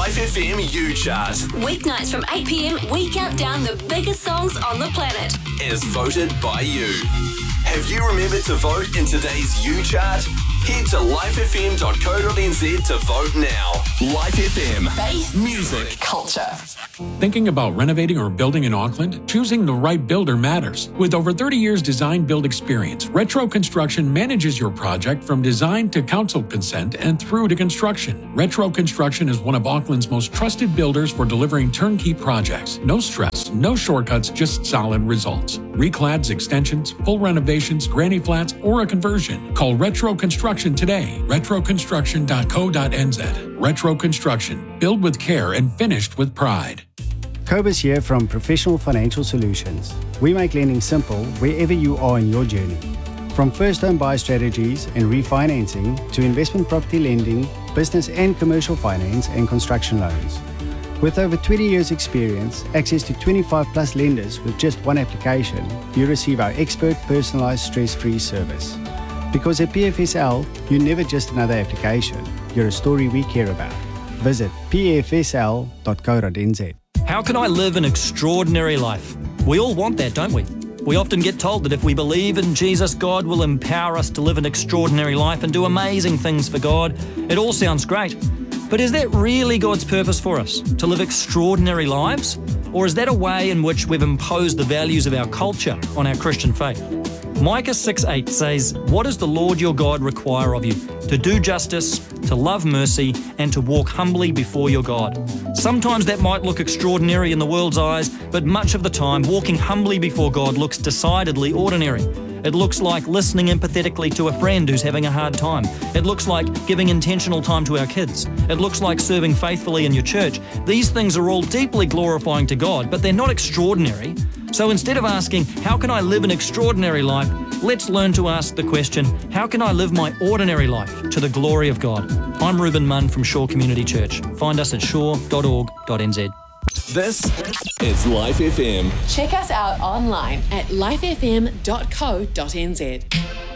Life FM U Chart. Weeknights from 8 p.m, we count down the biggest songs on the planet. As voted by you. Have you remembered to vote in today's U Chart? Head to lifefm.co.nz to vote now. Life FM. Faith, music, culture. Thinking about renovating or building in Auckland? Choosing the right builder matters. With over 30 years design-build experience, Retro Construction manages your project from design to council consent and through to construction. Retro Construction is one of Auckland's most trusted builders for delivering turnkey projects. No stress, no shortcuts, just solid results. Reclads, extensions, full renovations, granny flats, or a conversion. Call Retro Construction today. retroconstruction.co.nz. Retro Construction. Build with care and finished with pride. Cobus here from Professional Financial Solutions. We make lending simple wherever you are in your journey. From first home buy strategies and refinancing to investment property lending, business and commercial finance and construction loans. With over 20 years experience, access to 25 plus lenders with just one application, you receive our expert personalized stress-free service. Because at PFSL, you're never just another application, you're a story we care about. Visit pfsl.co.nz. How can I live an extraordinary life? We all want that, don't we? We often get told that if we believe in Jesus, God will empower us to live an extraordinary life and do amazing things for God. It all sounds great. But is that really God's purpose for us, to live extraordinary lives? Or is that a way in which we've imposed the values of our culture on our Christian faith? Micah 6:8 says, "What does the Lord your God require of you? To do justice, to love mercy, and to walk humbly before your God." Sometimes that might look extraordinary in the world's eyes, but much of the time, walking humbly before God looks decidedly ordinary. It looks like listening empathetically to a friend who's having a hard time. It looks like giving intentional time to our kids. It looks like serving faithfully in your church. These things are all deeply glorifying to God, but they're not extraordinary. So instead of asking, how can I live an extraordinary life? Let's learn to ask the question, how can I live my ordinary life to the glory of God? I'm Reuben Munn from Shore Community Church. Find us at shore.org.nz. This is Life FM. Check us out online at lifefm.co.nz.